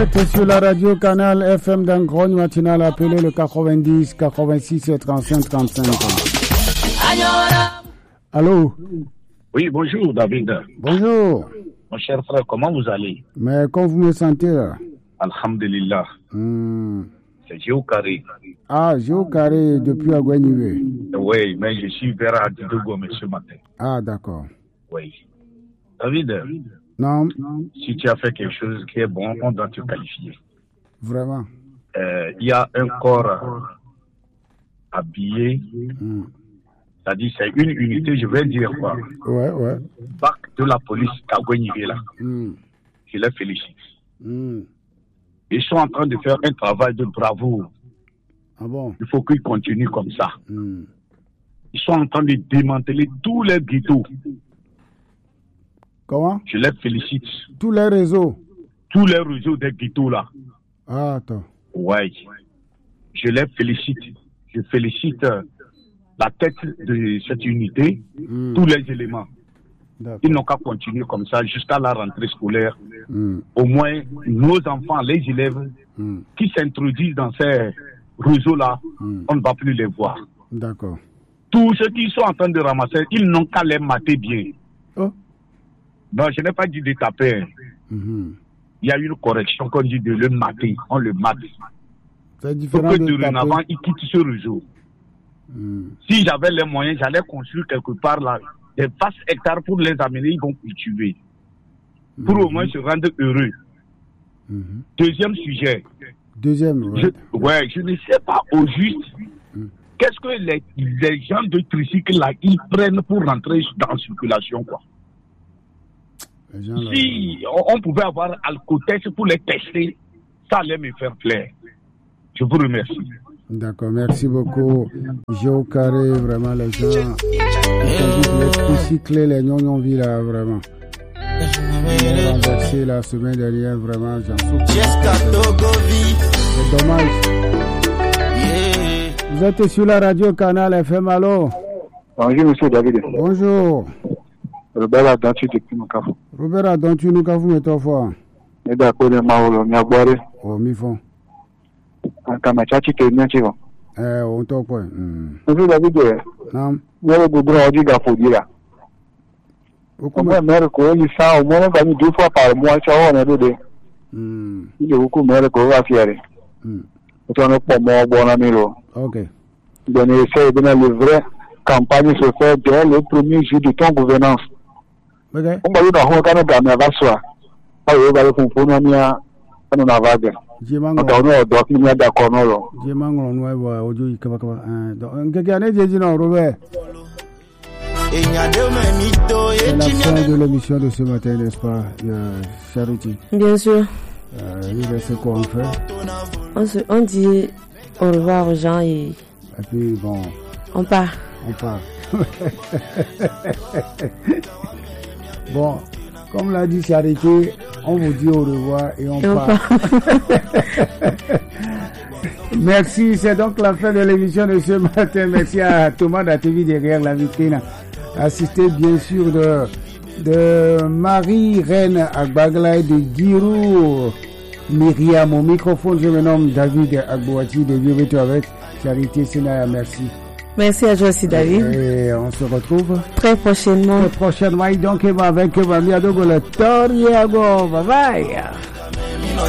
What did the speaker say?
C'est sur la radio Canal FM d'un Grogne matinal appelé le 90 86 35 35. Allô? Oui, bonjour David. Bonjour. Mon cher frère, comment vous allez? Mais comment vous me sentez là? Alhamdulillah. C'est Géo Carré. Ah, Géo Carré depuis Agoueniwe. Oui, mais je suis vers Adidogo ce matin. Ah, d'accord. Oui. David, non. Si tu as fait quelque chose qui est bon, on doit te qualifier. Vraiment? Il y a un corps habillé. C'est-à-dire, c'est une unité, je vais dire quoi. Ouais. BAC de la police d'Agoueniwe là. Je les félicite. Ils sont en train de faire un travail de bravoure. Ah bon? Il faut qu'ils continuent comme ça. Ils sont en train de démanteler tous les ghettos. Comment? Je les félicite. Tous les réseaux? Tous les réseaux des ghettos là. Ah, attends. Ouais. Je les félicite. Je félicite la tête de cette unité, tous les éléments. Ils n'ont qu'à continuer comme ça jusqu'à la rentrée scolaire. Au moins, nos enfants, les élèves qui s'introduisent dans ces réseaux-là, on ne va plus les voir. D'accord. Tous ceux qui sont en train de ramasser, ils n'ont qu'à les mater bien. Oh. Non, je n'ai pas dit de taper. Il y a une correction qu'on dit de le mater. On le mate. C'est différent pour que de dorénavant, ils quittent ce réseau. Si j'avais les moyens, j'allais construire quelque part là des vastes hectares pour les amener, ils vont cultiver. Pour au moins se rendre heureux. Deuxième sujet. Je ne sais pas au juste qu'est-ce que les gens de tricycle là, ils prennent pour rentrer dans la circulation, quoi. Si on pouvait avoir alcotest pour les tester, ça allait me faire plaisir. Je vous remercie. D'accord, merci beaucoup. Géo Carré, vraiment, les gens, les tricycles, les gnons là, vraiment. Ils ont renversé la semaine dernière, vraiment, j'en souffre. C'est dommage. Vous êtes sur la radio Canal FM, allô? Bonjour, monsieur David. Bonjour. Robert Adantu depuis Nukafu. Robert Adantu Nukafu, mais toi, fois. Et d'accord, les Maolo, Miaboire. Oh, mi fond. Kamachachi Kenyachivo. On t'en point. Monsieur David, non. Vous avez goudron au Gafodira. Pourquoi Merco, il sent au moins 2 fois par mois, ça on a deux. Il y a beaucoup de Merco à faire. On n'a pas mon bon ami. Ok. Donc, essaye de la vraie campagne se faire dès le premier jour de ton gouvernance. Ok. On va dire dans le Canada, mais va soi. Pas le va le comprendre, on a vague. Jimango d'accord non. Jimango nuevo audio kaba. Donc quelle année j'ai dit non Robert. C'est la fin de l'émission de ce matin, n'est-ce pas, Charity? Bien sûr. C'est quoi on fait? On dit au revoir aux gens et puis bon. On part. Bon, comme l'a dit Charité, on vous dit au revoir et on part. Merci, c'est donc la fin de l'émission de ce matin. Merci à Thomas d'ATV derrière la vitrine. Assisté bien sûr de Marie-Reine Agbagla et de Girou Myriam. Au microphone, je me nomme David Agbouati de Vivre avec Charité Sénaya. Merci. Merci à toi aussi, David. Et on se retrouve très prochainement. Donc, avec Mamia Dogo, le Toriago. Bye bye.